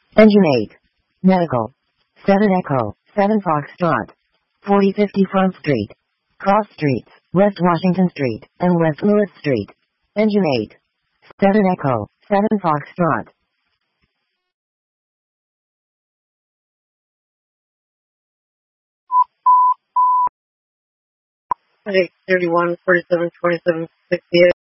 Engine 8. Medical. 7 Echo. 7 Foxtrot. 4050 Front Street. Cross Streets, West Washington Street, and West Lewis Street. Engine 8. 7 Echo. 7 Foxtrot. Hey, 31, 47, 27, 68.